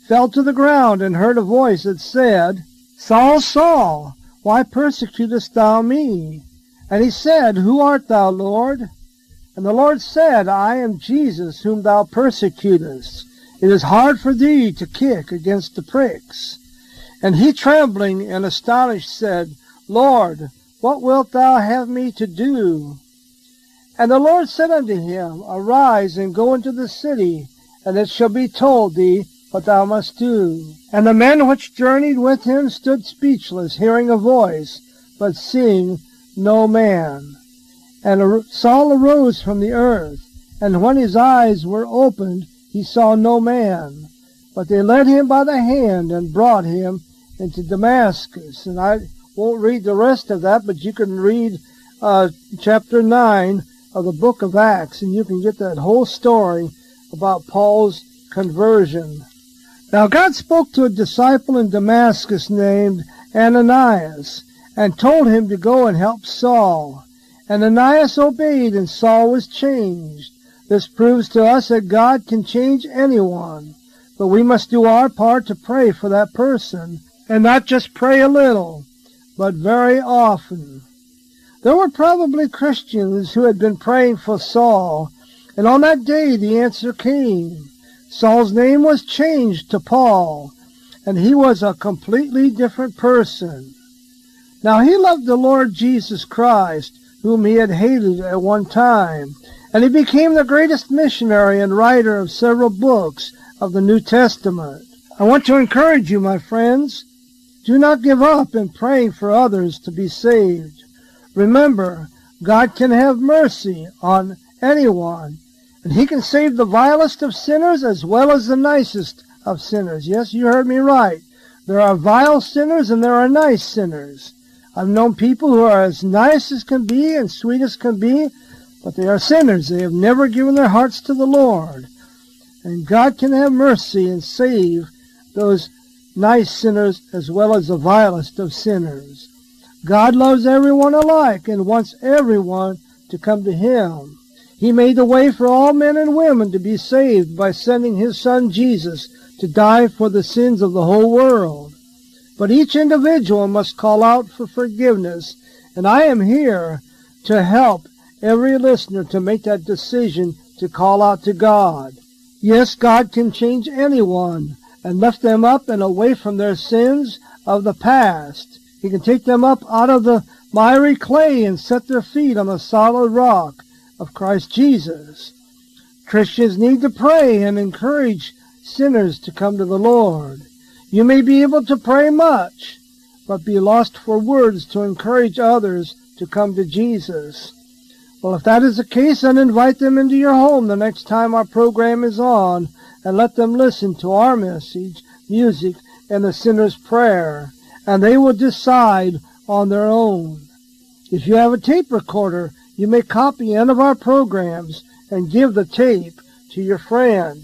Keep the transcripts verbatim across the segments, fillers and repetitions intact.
fell to the ground and heard a voice that said, Saul, Saul, why persecutest thou me? And he said, Who art thou, Lord? And the Lord said, I am Jesus, whom thou persecutest. It is hard for thee to kick against the pricks. And he, trembling and astonished, said, Lord, what wilt thou have me to do? And the Lord said unto him, Arise and go into the city, and it shall be told thee what thou must do. And the men which journeyed with him stood speechless, hearing a voice, but seeing no man. And Saul arose from the earth, and when his eyes were opened, he saw no man. But they led him by the hand and brought him into Damascus. And I won't read the rest of that, but you can read uh, chapter nine of the book of Acts, and you can get that whole story about Paul's conversion. Now God spoke to a disciple in Damascus named Ananias, and told him to go and help Saul. Ananias obeyed, and Saul was changed. This proves to us that God can change anyone, but we must do our part to pray for that person, and not just pray a little, but very often. There were probably Christians who had been praying for Saul, and on that day the answer came. Saul's name was changed to Paul, and he was a completely different person. Now he loved the Lord Jesus Christ, whom he had hated at one time, and he became the greatest missionary and writer of several books of the New Testament. I want to encourage you, my friends, do not give up in praying for others to be saved. Remember, God can have mercy on anyone, and he can save the vilest of sinners as well as the nicest of sinners. Yes, you heard me right. There are vile sinners and there are nice sinners. I've known people who are as nice as can be and sweet as can be, but they are sinners. They have never given their hearts to the Lord. And God can have mercy and save those nice sinners as well as the vilest of sinners. God loves everyone alike and wants everyone to come to him. He made the way for all men and women to be saved by sending his Son Jesus to die for the sins of the whole world. But each individual must call out for forgiveness, and I am here to help every listener to make that decision to call out to God. Yes, God can change anyone and lift them up and away from their sins of the past. He can take them up out of the miry clay and set their feet on the solid rock of Christ Jesus. Christians need to pray and encourage sinners to come to the Lord. You may be able to pray much, but be lost for words to encourage others to come to Jesus. Well, if that is the case, then invite them into your home the next time our program is on, and let them listen to our message, music, and the sinner's prayer, and they will decide on their own. If you have a tape recorder, you may copy any of our programs and give the tape to your friend.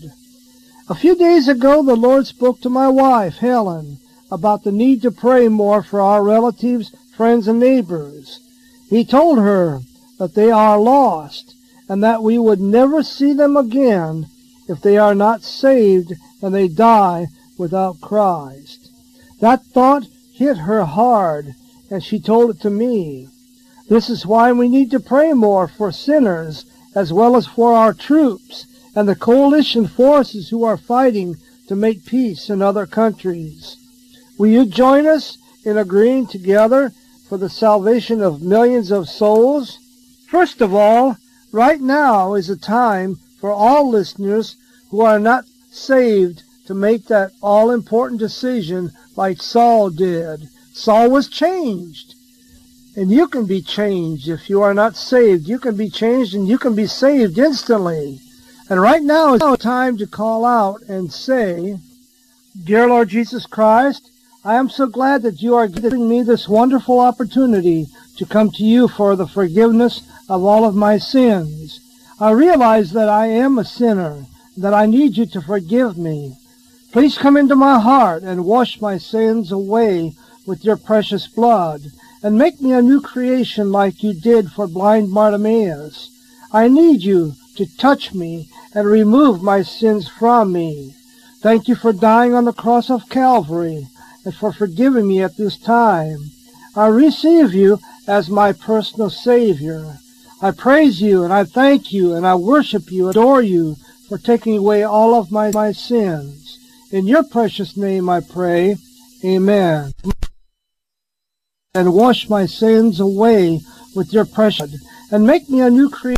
A few days ago, the Lord spoke to my wife, Helen, about the need to pray more for our relatives, friends, and neighbors. He told her that they are lost and that we would never see them again if they are not saved and they die without Christ. That thought hit her hard, and she told it to me. This is why we need to pray more for sinners as well as for our troops and the coalition forces who are fighting to make peace in other countries. Will you join us in agreeing together for the salvation of millions of souls? First of all, right now is a time for all listeners who are not saved to make that all-important decision like Saul did. Saul was changed. And you can be changed if you are not saved. You can be changed and you can be saved instantly. And right now is the time to call out and say, Dear Lord Jesus Christ, I am so glad that you are giving me this wonderful opportunity to come to you for the forgiveness of all of my sins. I realize that I am a sinner, that I need you to forgive me. Please come into my heart and wash my sins away with your precious blood, and make me a new creation like you did for blind Bartimaeus. I need you to touch me and remove my sins from me. Thank you for dying on the cross of Calvary and for forgiving me at this time. I receive you as my personal Savior. I praise you and I thank you and I worship you, adore you for taking away all of my, my sins. In your precious name I pray, amen. And wash my sins away with your precious blood and make me a new creation.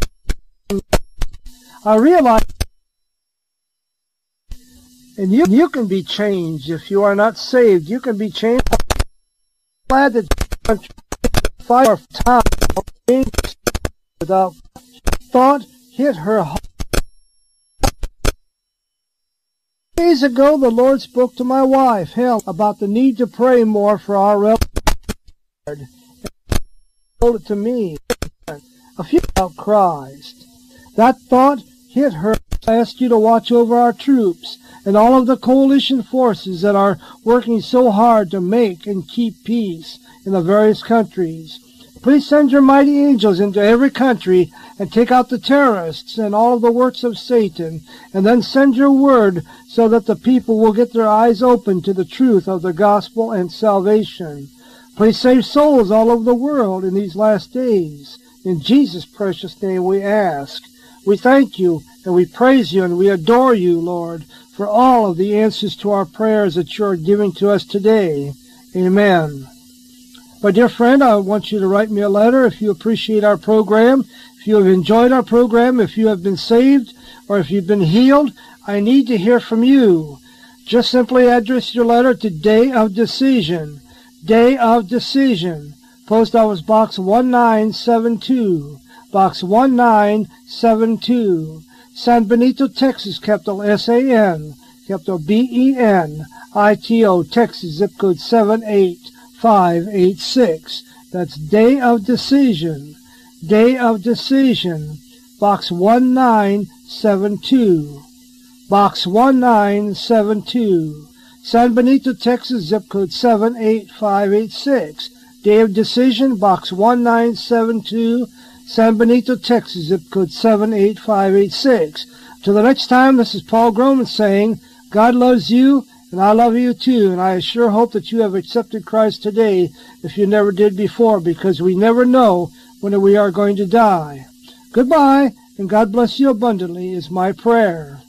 I realize and you, you can be changed if you are not saved. You can be changed. I'm glad that fire of time without thought hit her heart. Days ago, the Lord spoke to my wife, Helen, about the need to pray more for our relatives. And he told it to me. A few about Christ. That thought hit her. I ask you to watch over our troops and all of the coalition forces that are working so hard to make and keep peace in the various countries. Please send your mighty angels into every country and take out the terrorists and all of the works of Satan, and then send your word so that the people will get their eyes open to the truth of the gospel and salvation. Please save souls all over the world in these last days. In Jesus' precious name we ask. We thank you and we praise you and we adore you, Lord, for all of the answers to our prayers that you are giving to us today. Amen. My dear friend, I want you to write me a letter if you appreciate our program, if you have enjoyed our program, if you have been saved, or if you've been healed. I need to hear from you. Just simply address your letter to Day of Decision. Day of Decision. Post Office Box one nine seven two. Box one nine seven two. San Benito, Texas, capital S A N, capital B E N, I T O, Texas, zip code seven eight five eight six. That's Day of Decision. Day of Decision. Box one nine seven two. Box one nine seven two. San Benito, Texas, zip code seven eight five eight six. Day of Decision, Box one nine seven two. San Benito, Texas, zip code seven eight five eight six. Till the next time, this is Paul Groman saying, God loves you, and I love you too, and I sure hope that you have accepted Christ today if you never did before, because we never know when we are going to die. Goodbye, and God bless you abundantly is my prayer.